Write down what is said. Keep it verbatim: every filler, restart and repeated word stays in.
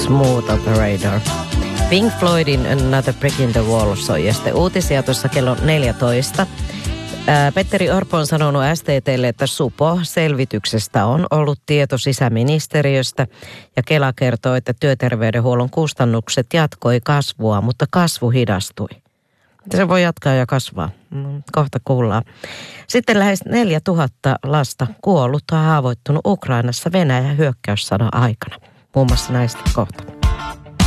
Smooth Operator. Pink Floydin Another Brick in the Wall soi ja sitten uutisia tuossa kello neljätoista. Ää, Petteri Orpo on sanonut S T T:lle, että Supo-selvityksestä on ollut tieto sisäministeriöstä ja Kela kertoo, että työterveydenhuollon kustannukset jatkoi kasvua, mutta kasvu hidastui. Se voi jatkaa ja kasvaa. Kohta kuullaan. Sitten lähes neljätuhatta lasta kuollut tai haavoittunut Ukrainassa Venäjän hyökkäyssodan aikana. Muun muassa näistä kohta.